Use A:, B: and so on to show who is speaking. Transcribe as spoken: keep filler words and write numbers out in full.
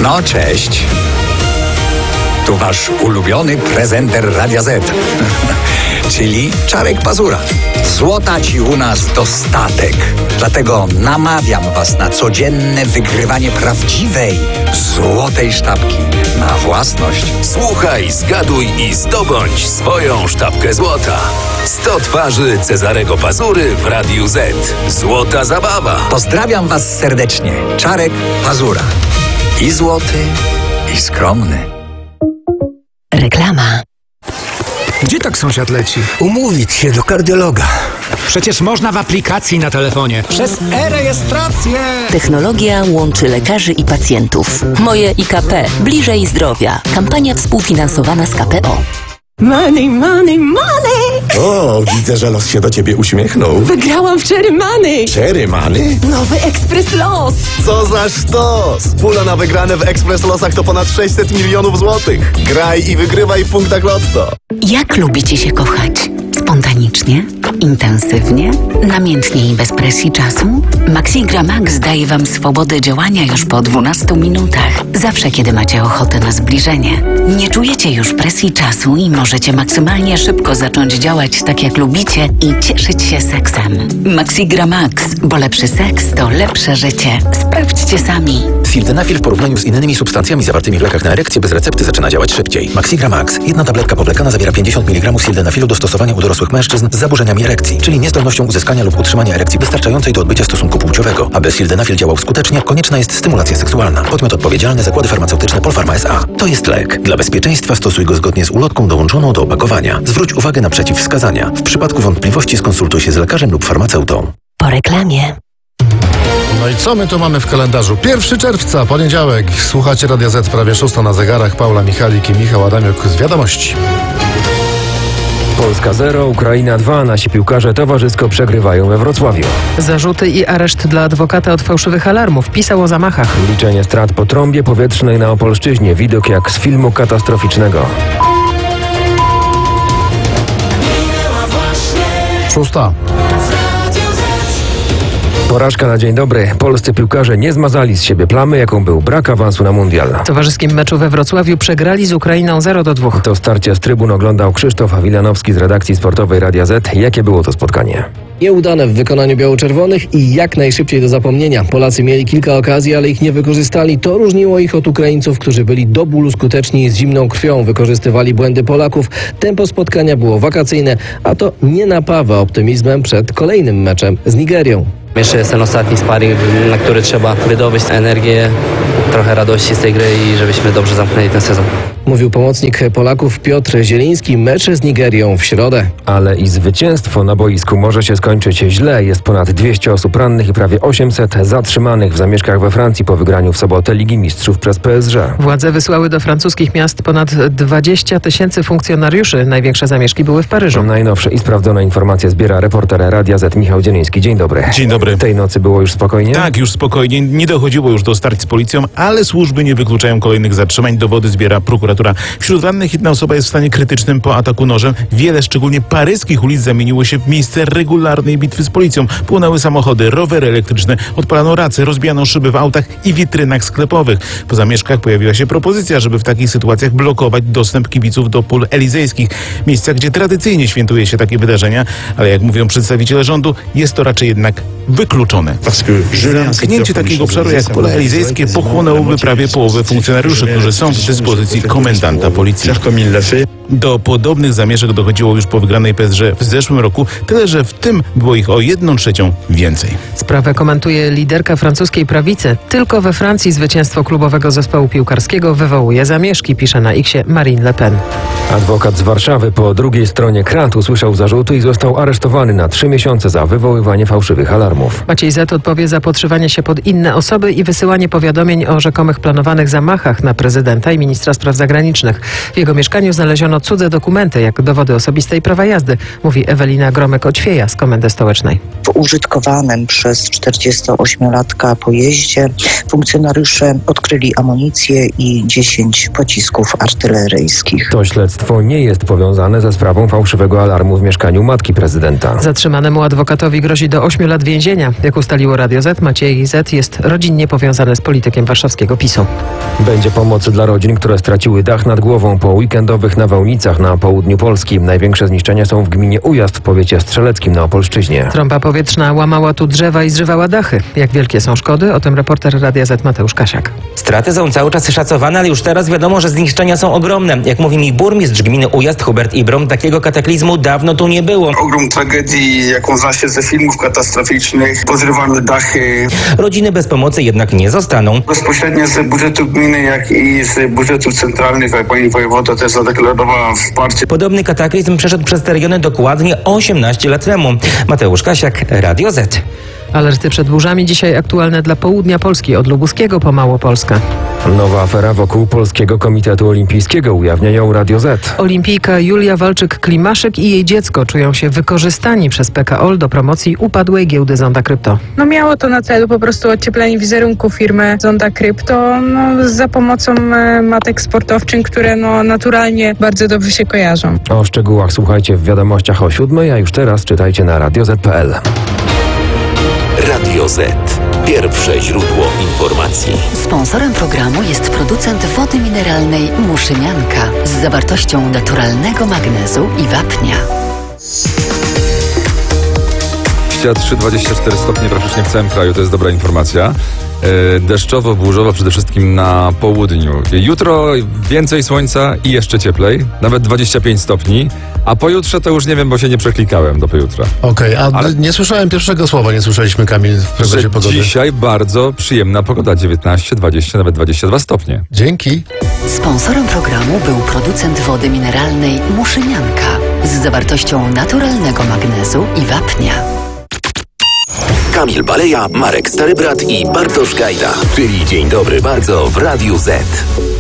A: No cześć. Tu wasz ulubiony prezenter Radia Z. Czyli Czarek Pazura. Złota ci u nas dostatek. Dlatego namawiam was na codzienne wygrywanie prawdziwej, złotej sztabki. Na własność.
B: Słuchaj, zgaduj i zdobądź swoją sztabkę złota. sto twarzy Cezarego Pazury w Radiu Z. Złota zabawa.
A: Pozdrawiam was serdecznie. Czarek Pazura. I złoty, i skromny.
C: Reklama.
D: Gdzie tak sąsiad leci?
E: Umówić się do kardiologa.
D: Przecież można w aplikacji na telefonie. Przez e-rejestrację.
C: Technologia łączy lekarzy i pacjentów. Moje I K P. Bliżej zdrowia. Kampania współfinansowana z K P O.
F: Money, money, money!
E: O, widzę, że los się do ciebie uśmiechnął.
F: Wygrałam w Cherry Money!
E: Cherry Money?
F: Nowy Ekspres Los!
E: Co za sztos! Pula na wygrane w Ekspres Losach to ponad sześćset milionów złotych. Graj i wygrywaj w punktach Lotto.
C: Jak lubicie się kochać? Spontanicznie? Intensywnie? Namiętnie i bez presji czasu? Maxigra Max daje wam swobodę działania już po dwunastu minutach. Zawsze, kiedy macie ochotę na zbliżenie. Nie czujecie już presji czasu i możecie maksymalnie szybko zacząć działać tak, jak lubicie i cieszyć się seksem. Maxigra Max, bo lepszy seks to lepsze życie. Sprawdźcie sami.
G: Sildenafil w porównaniu z innymi substancjami zawartymi w lekach na erekcję bez recepty zaczyna działać szybciej. Maxigra Max. Jedna tabletka powlekana zawiera pięćdziesiąt miligramów sildenafilu do stosowania u dorosłych mężczyzn z zaburzeniami erekcji, czyli niezdolnością uzyskania lub utrzymania erekcji wystarczającej do odbycia stosunku płciowego. Aby sildenafil działał skutecznie, konieczna jest stymulacja seksualna. Podmiot odpowiedzialny: Zakłady Farmaceutyczne Polpharma S A. To jest lek. Dla bezpieczeństwa stosuj go zgodnie z ulotką dołączoną do opakowania. Zwróć uwagę na przeciwwskazania. W przypadku wątpliwości skonsultuj się z lekarzem lub farmaceutą.
C: Po reklamie.
H: No i co my tu mamy w kalendarzu? pierwszego czerwca, poniedziałek. Słuchacie Radia Z, prawie szósta na zegarach. Paula Michalik i Michał Adamiuk z wiadomości.
I: Polska zero, Ukraina dwa. Nasi piłkarze towarzysko przegrywają we Wrocławiu.
J: Zarzuty i areszt dla adwokata od fałszywych alarmów. Pisał o zamachach.
I: Liczenie strat po trąbie powietrznej na Opolszczyźnie. Widok jak z filmu katastroficznego.
H: Szósta.
I: Porażka na dzień dobry. Polscy piłkarze nie zmazali z siebie plamy, jaką był brak awansu na mundial.
J: W towarzyskim meczu we Wrocławiu przegrali z Ukrainą zero do dwóch.
I: To starcie z trybun oglądał Krzysztof Wilanowski z redakcji sportowej Radia Z. Jakie było to spotkanie?
K: Nieudane w wykonaniu biało-czerwonych i jak najszybciej do zapomnienia. Polacy mieli kilka okazji, ale ich nie wykorzystali. To różniło ich od Ukraińców, którzy byli do bólu skuteczni i z zimną krwią wykorzystywali błędy Polaków. Tempo spotkania było wakacyjne, a to nie napawa optymizmem przed kolejnym meczem z Nigerią.
L: Jeszcze jest ten ostatni sparring, na który trzeba wydobyć energię, trochę radości z tej gry i żebyśmy dobrze zamknęli ten sezon.
K: Mówił pomocnik Polaków Piotr Zieliński. Mecz z Nigerią w środę.
I: Ale i zwycięstwo na boisku może się skończyć źle. Jest ponad dwieście osób rannych i prawie osiemset zatrzymanych w zamieszkach we Francji po wygraniu w sobotę Ligi Mistrzów przez P S G.
J: Władze wysłały do francuskich miast ponad dwadzieścia tysięcy funkcjonariuszy. Największe zamieszki były w Paryżu.
I: Najnowsze i sprawdzone informacje zbiera reporter Radia Z Michał Dzieliński. Dzień dobry.
M: Dzień dobry.
I: Tej nocy było już spokojnie?
M: Tak, już spokojnie. Nie dochodziło już do starć z policją, ale służby nie wykluczają kolejnych zatrzymań. Dowody zbiera prokuratura. Wśród rannych jedna osoba jest w stanie krytycznym po ataku nożem. Wiele, szczególnie paryskich ulic, zamieniło się w miejsce regularnej bitwy z policją. Płonęły samochody, rowery elektryczne, odpalano racy, rozbijano szyby w autach i witrynach sklepowych. Po zamieszkach pojawiła się propozycja, żeby w takich sytuacjach blokować dostęp kibiców do pól elizejskich. Miejsca, gdzie tradycyjnie świętuje się takie wydarzenia, ale jak mówią przedstawiciele rządu, jest to raczej jednak wykluczone. Zamknięcie takiego obszaru jak pola elizejskie pochłonęłoby prawie połowę funkcjonariuszy, którzy są w dyspozycji komendanta policji. Do podobnych zamieszek dochodziło już po wygranej P S G w zeszłym roku, tyle że w tym było ich o jedną trzecią więcej.
J: Sprawę komentuje liderka francuskiej prawicy. Tylko we Francji zwycięstwo klubowego zespołu piłkarskiego wywołuje zamieszki, pisze na Xie Marine Le Pen.
I: Adwokat z Warszawy po drugiej stronie krat usłyszał zarzuty i został aresztowany na trzy miesiące za wywoływanie fałszywych alarmów.
J: Maciej Z. odpowie za podszywanie się pod inne osoby i wysyłanie powiadomień o rzekomych planowanych zamachach na prezydenta i ministra spraw zagranicznych. W jego mieszkaniu znaleziono cudze dokumenty, jak dowody osobiste i prawa jazdy, mówi Ewelina Gromek-Oćwieja z Komendy Stołecznej.
N: W użytkowanym przez czterdziestoośmiolatka pojeździe funkcjonariusze odkryli amunicję i dziesięć pocisków artyleryjskich.
I: To śledztwo nie jest powiązane ze sprawą fałszywego alarmu w mieszkaniu matki prezydenta.
J: Zatrzymanemu adwokatowi grozi do ośmiu lat więzienia. Jak ustaliło Radio Z, Maciej Z jest rodzinnie powiązany z politykiem warszawskiego PiSu.
I: Będzie pomoc dla rodzin, które straciły dach nad głową po weekendowych nawałnicach na południu Polski. Największe zniszczenia są w gminie Ujazd w powiecie strzeleckim na Opolszczyźnie.
J: Trąba powietrzna łamała tu drzewa i zrywała dachy. Jak wielkie są szkody? O tym reporter Radia Z Mateusz Kasiak.
O: Straty są cały czas szacowane, ale już teraz wiadomo, że zniszczenia są ogromne. Jak mówi mi burmistrz gminy Ujazd Hubert Ibrom, takiego kataklizmu dawno tu nie było.
P: Ogrom tragedii, jaką zna się ze filmów katastroficznych, pozrywane dachy.
O: Rodziny bez pomocy jednak nie zostaną.
P: Bezpośrednio z budżetu gminy, jak i z budżetów centralnych, jak pani wojewoda też zadeklarowała wsparcie.
O: Podobny kataklizm przeszedł przez te regiony dokładnie osiemnaście lat temu. Mateusz Kasiak, Radio Z.
J: Alerty przed burzami dzisiaj aktualne dla południa Polski, od Lubuskiego po Małopolskę.
I: Nowa afera wokół Polskiego Komitetu Olimpijskiego, ujawniają Radio Z.
J: Olimpijka Julia Walczyk-Klimaszyk i jej dziecko czują się wykorzystani przez P K O L do promocji upadłej giełdy Zonda Krypto.
Q: No miało to na celu po prostu ocieplenie wizerunku firmy Zonda Krypto no, za pomocą e, matek sportowczyń, które no, naturalnie bardzo dobrze się kojarzą.
I: O szczegółach słuchajcie w wiadomościach o siódmej, a już teraz czytajcie na radio zet kropka pe el.
B: Radio Z. Pierwsze źródło informacji.
C: Sponsorem programu jest producent wody mineralnej Muszynianka z zawartością naturalnego magnezu i wapnia.
R: dwadzieścia trzy dwadzieścia cztery stopnie praktycznie w całym kraju, to jest dobra informacja. Deszczowo, burzowo przede wszystkim na południu. Jutro więcej słońca i jeszcze cieplej, nawet dwadzieścia pięć stopni, a pojutrze to już nie wiem, bo się nie przeklikałem do pojutra.
H: Okej, okay, a Ale... nie słyszałem pierwszego słowa, nie słyszeliśmy, Kamil, w prognozie pogody.
R: Dzisiaj bardzo przyjemna pogoda, dziewiętnaście, dwadzieścia, nawet dwadzieścia dwa stopnie.
H: Dzięki.
C: Sponsorem programu był producent wody mineralnej Muszynianka z zawartością naturalnego magnezu i wapnia.
B: Kamil Baleja, Marek Starybrat i Bartosz Gajda, czyli Dzień Dobry Bardzo w Radiu Z.